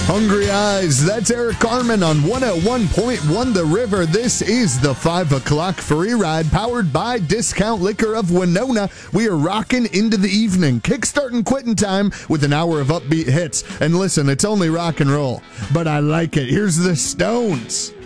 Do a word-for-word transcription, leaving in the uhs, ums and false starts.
Hungry Eyes, that's Eric Carmen on one oh one point one The River. This is the five o'clock free ride powered by Discount Liquor of Winona. We are rocking into the evening, kickstarting quitting time with an hour of upbeat hits. And listen, it's only rock and roll, but I like it. Here's the Stones.